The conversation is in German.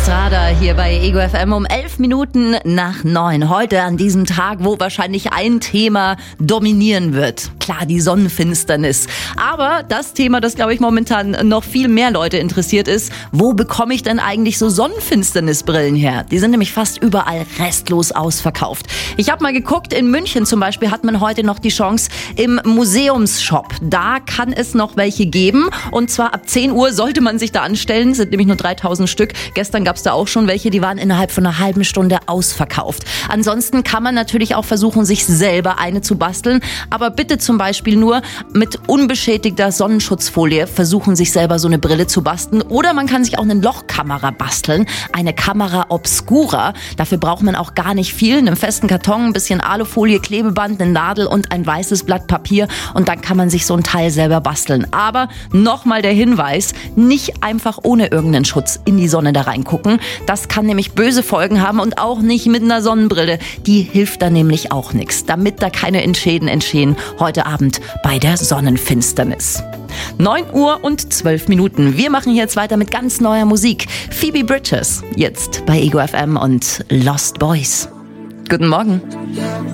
Estrada hier bei Ego FM um 11 Minuten nach 9. Heute an diesem Tag, wo wahrscheinlich ein Thema dominieren wird. Klar, die Sonnenfinsternis. Aber das Thema, das glaube ich momentan noch viel mehr Leute interessiert ist, wo bekomme ich denn eigentlich so Sonnenfinsternisbrillen her? Die sind nämlich fast überall restlos ausverkauft. Ich habe mal geguckt, in München zum Beispiel hat man heute noch die Chance im Museumsshop. Da kann es noch welche geben und zwar ab 10 Uhr sollte man sich da anstellen, sind nämlich nur 3000 Stück. Gestern gab es da auch schon welche, die waren innerhalb von einer halben Stunde ausverkauft. Ansonsten kann man natürlich auch versuchen, sich selber eine zu basteln, aber bitte zum Beispiel nur mit unbeschädigter Sonnenschutzfolie versuchen, sich selber so eine Brille zu basteln. Oder man kann sich auch eine Lochkamera basteln, eine Camera Obscura. Dafür braucht man auch gar nicht viel, einen festen Karton, ein bisschen Alufolie, Klebeband, eine Nadel und ein weißes Blatt Papier und dann kann man sich so ein Teil selber basteln. Aber nochmal der Hinweis, nicht einfach ohne irgendeinen Schutz in die Sonne da reingucken. Das kann nämlich böse Folgen haben und auch nicht mit einer Sonnenbrille. Die hilft da nämlich auch nichts, damit da keine Schäden entstehen heute Abend bei der Sonnenfinsternis. 9 Uhr und 12 Minuten. Wir machen jetzt weiter mit ganz neuer Musik. Phoebe Bridgers, jetzt bei Ego FM und Lost Boys. Guten Morgen.